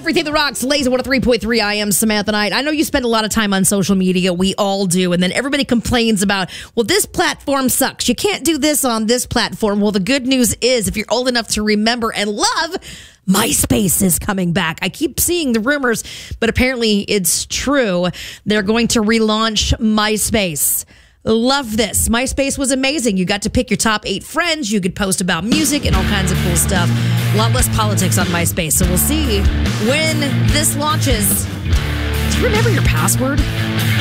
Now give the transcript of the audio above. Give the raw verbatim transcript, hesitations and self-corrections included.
everything that rocks. Lazy one oh three point three. I am Samantha Knight. I know you spend a lot of time on social media. We all do. And then everybody complains about, well, this platform sucks. You can't do this on this platform. Well, the good news is, if you're old enough to remember and love, MySpace is coming back. I keep seeing the rumors, but apparently it's true. They're going to relaunch MySpace. Love this. MySpace was amazing. You got to pick your top eight friends. You could post about music and all kinds of cool stuff. A lot less politics on MySpace. So we'll see when this launches. Do you remember your password?